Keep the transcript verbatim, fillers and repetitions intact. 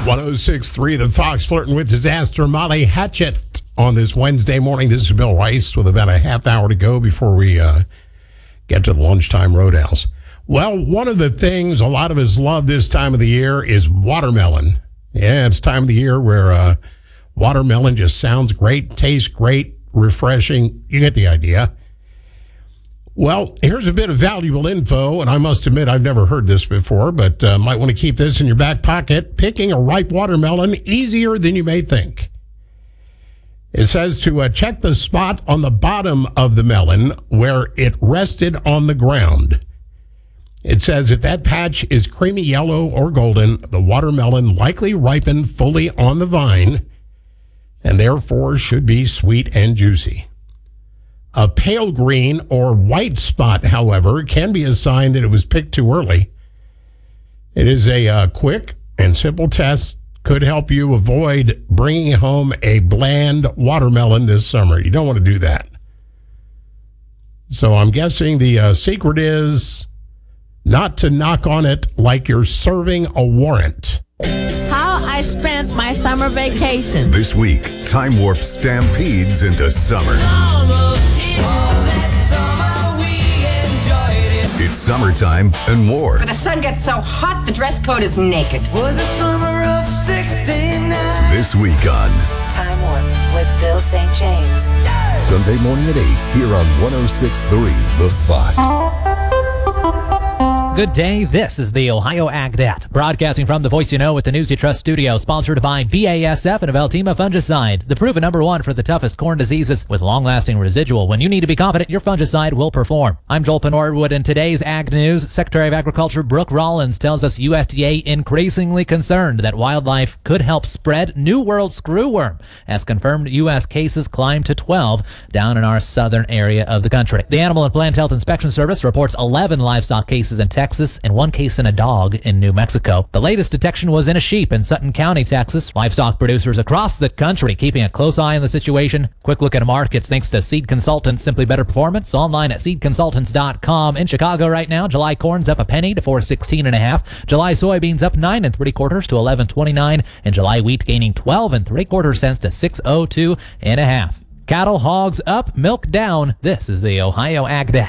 one oh six point three The Fox, flirting with disaster. Molly Hatchet on this Wednesday morning. This is Bill Rice with about a half hour to go before we uh, get to the lunchtime roadhouse. Well, one of the things a lot of us love this time of the year is watermelon. Yeah, it's time of the year where uh, watermelon just sounds great, tastes great, refreshing. You get the idea. Well, here's a bit of valuable info, and I must admit I've never heard this before, but uh, might want to keep this in your back pocket. Picking a ripe watermelon easier than you may think. It says to uh, check the spot on the bottom of the melon where it rested on the ground. It says if that patch is creamy yellow or golden, the watermelon likely ripened fully on the vine and therefore should be sweet and juicy. A pale green or white spot, however, can be a sign that it was picked too early. It is a uh, quick and simple test. Could help you avoid bringing home a bland watermelon this summer. You don't want to do that. So I'm guessing the uh, secret is not to knock on it like you're serving a warrant. How I spent my summer vacation. This week, Time Warp stampedes into summer. It's summertime and more. But the sun gets so hot, the dress code is naked. Was the summer of sixty-nine. This week on Time Warp with Bill Saint James. Sunday morning at eight here on one oh six point three The Fox. Good day. This is the Ohio AgDat, broadcasting from the Voice You Know with the News You Trust studio, sponsored by B A S F and Veltima Fungicide, the proven number one for the toughest corn diseases with long-lasting residual. When you need to be confident your fungicide will perform. I'm Joel Penorwood. In today's Ag News, Secretary of Agriculture Brooke Rollins tells us U S D A increasingly concerned that wildlife could help spread New World screwworm, as confirmed U S cases climb to twelve down in our southern area of the country. The Animal and Plant Health Inspection Service reports eleven livestock cases in Texas and one case in a dog in New Mexico. The latest detection was in a sheep in Sutton County, Texas. Livestock producers across the country keeping a close eye on the situation. Quick look at markets thanks to Seed Consultants, Simply Better Performance, online at seed consultants dot com. In Chicago right now, July corn's up a penny to four sixteen and a half. July soybeans up nine and three quarters to eleven twenty-nine, and July wheat gaining twelve and three quarters cents to six oh two and a half. Cattle, hogs up, milk down. This is the Ohio AgDat.